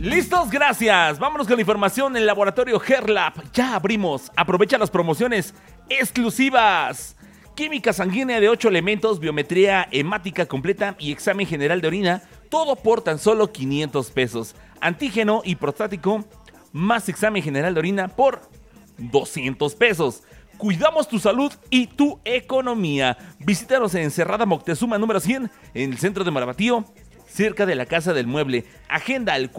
¡Listos! ¡Gracias! Vámonos con la información. El laboratorio HearLab ya abrimos. Aprovecha las promociones exclusivas. Química sanguínea de 8 elementos, biometría hemática completa y examen general de orina. Todo por tan solo 500 pesos. Antígeno y prostático más examen general de orina por 200 pesos. Cuidamos tu salud y tu economía. Visítanos en Cerrada Moctezuma número 100, en el centro de Marabatío, cerca de la Casa del Mueble. Agenda al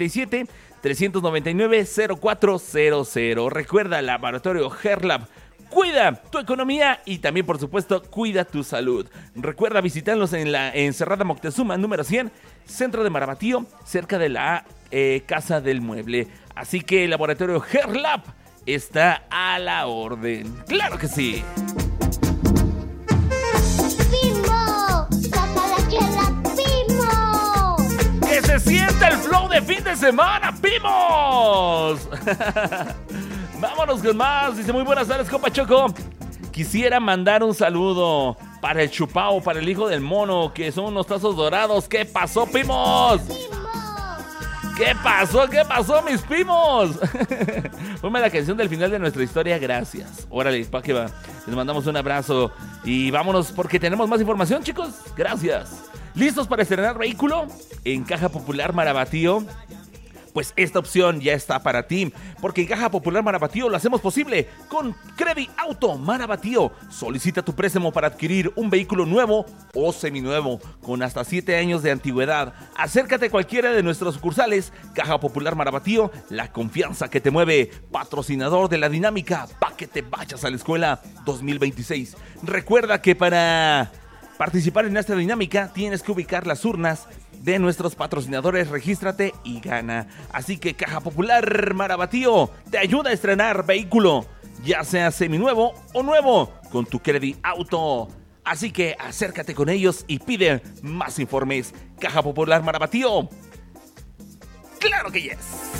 447-399-0400. Recuerda, laboratorio HearLab. Cuida tu economía y también, por supuesto, cuida tu salud. Recuerda visitarnos en Cerrada Moctezuma número 100, centro de Marabatío, cerca de la Casa del Mueble. Así que el laboratorio HearLab está a la orden. ¡Claro que sí! ¡Que se sienta el flow de fin de semana, Pimos! Vámonos con más. Dice, muy buenas tardes, compa Choco. Quisiera mandar un saludo para el Chupao, para el hijo del mono, que son unos tazos dorados. ¿Qué pasó, Pimos? ¿Qué pasó, mis Pimos? Ponme la canción del final de nuestra historia, gracias. Órale, pa' que va. Les mandamos un abrazo y vámonos porque tenemos más información, chicos. Gracias. ¿Listos para estrenar vehículo? En Caja Popular Marabatío. Pues esta opción ya está para ti, porque en Caja Popular Marabatío lo hacemos posible con Credi Auto Marabatío. Solicita tu préstamo para adquirir un vehículo nuevo o seminuevo con hasta 7 años de antigüedad. Acércate a cualquiera de nuestros sucursales. Caja Popular Marabatío, la confianza que te mueve. Patrocinador de la dinámica Pa' que te vayas a la escuela 2026. Recuerda que para participar en esta dinámica tienes que ubicar las urnas de nuestros patrocinadores. Regístrate y gana. Así que Caja Popular Marabatío te ayuda a estrenar vehículo, ya sea seminuevo o nuevo, con tu Credi Auto. Así que acércate con ellos y pide más informes. Caja Popular Marabatío. ¡Claro que yes!